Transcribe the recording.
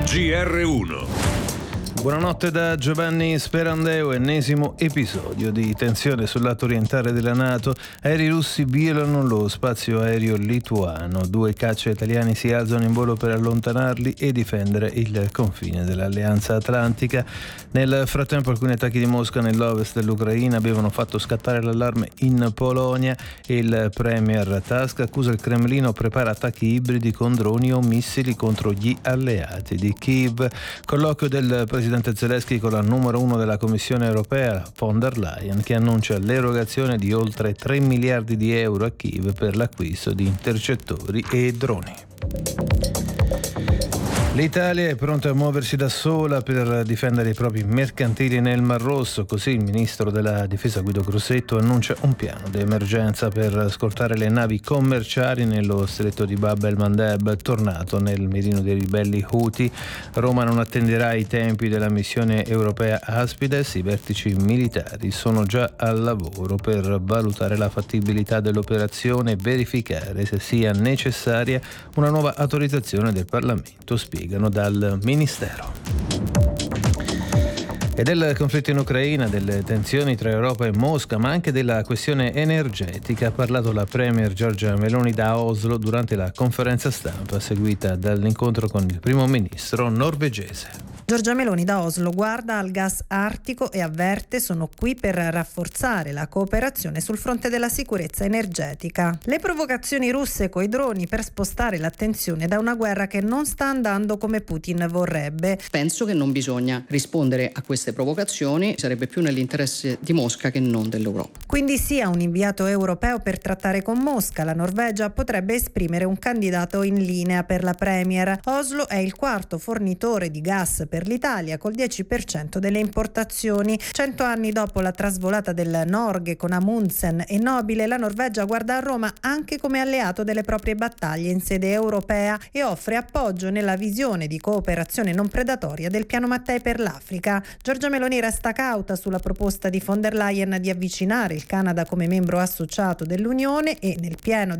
GR1. Buonanotte da Giovanni Sperandeo, ennesimo episodio di tensione sul lato orientale della NATO. Aerei russi violano lo spazio aereo lituano. 2 caccia italiani si alzano in volo per allontanarli e difendere il confine dell'Alleanza Atlantica. Nel frattempo alcuni attacchi di Mosca nell'ovest dell'Ucraina avevano fatto scattare l'allarme in Polonia e il premier Tusk accusa il Cremlino prepara attacchi ibridi con droni o missili contro gli alleati di Kiev. Colloquio del presidente Zelensky con la numero 1 della Commissione europea, von der Leyen, che annuncia l'erogazione di oltre 3 miliardi di euro a Kiev per l'acquisto di intercettori e droni. L'Italia è pronta a muoversi da sola per difendere i propri mercantili nel Mar Rosso, così il ministro della Difesa Guido Crosetto annuncia un piano di emergenza per scortare le navi commerciali nello stretto di Bab el-Mandeb, tornato nel mirino dei ribelli Houthi. Roma non attenderà i tempi della missione europea Aspides, i vertici militari sono già al lavoro per valutare la fattibilità dell'operazione e verificare se sia necessaria una nuova autorizzazione del Parlamento, spiegano dal Ministero. E del conflitto in Ucraina, delle tensioni tra Europa e Mosca, ma anche della questione energetica ha parlato la premier Giorgia Meloni da Oslo durante la conferenza stampa seguita dall'incontro con il primo ministro norvegese. Giorgia Meloni da Oslo guarda al gas artico e avverte: sono qui per rafforzare la cooperazione sul fronte della sicurezza energetica. Le provocazioni russe coi droni per spostare l'attenzione da una guerra che non sta andando come Putin vorrebbe. Penso che non bisogna rispondere a queste provocazioni, sarebbe più nell'interesse di Mosca che non dell'Europa. Quindi sia un inviato europeo per trattare con Mosca. La Norvegia potrebbe esprimere un candidato in linea per la premier. Oslo è il quarto fornitore di gas per l'Italia col 10% delle importazioni. 100 anni dopo la trasvolata del Norge con Amundsen e Nobile, la Norvegia guarda a Roma anche come alleato delle proprie battaglie in sede europea e offre appoggio nella visione di cooperazione non predatoria del piano Mattei per l'Africa. Giorgia Meloni resta cauta sulla proposta di von der Leyen di avvicinare il Canada come membro associato dell'Unione e nel pieno